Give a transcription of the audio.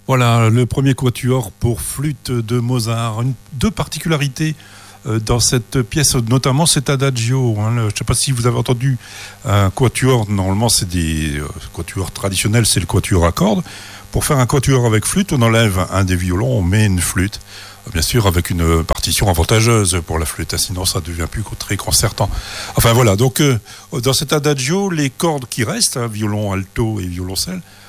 Voilà, le premier quatuor pour flûte de Mozart. Deux particularités dans cette pièce, notamment cet adagio. Je ne sais pas si vous avez entendu un quatuor. Normalement, c'est des quatuors traditionnels, c'est le quatuor à cordes. Pour faire un quatuor avec flûte, on enlève un des violons, on met une flûte. Bien sûr, avec une partition avantageuse pour la flûte, sinon ça devient plus très concertant. Enfin voilà, donc dans cet adagio, les cordes qui restent, violon, alto et violoncelle,